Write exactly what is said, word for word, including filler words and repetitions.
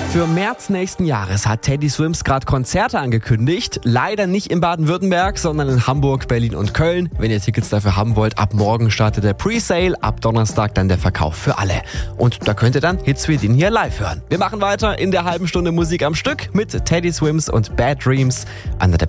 Für März nächsten Jahres hat Teddy Swims gerade Konzerte angekündigt. Leider nicht in Baden-Württemberg, sondern in Hamburg, Berlin und Köln. Wenn ihr Tickets dafür haben wollt, ab morgen startet der Presale, ab Donnerstag dann der Verkauf für alle. Und da könnt ihr dann Hits wie den hier live hören. Wir machen weiter in der halben Stunde Musik am Stück mit Teddy Swims und Bad Dreams. An der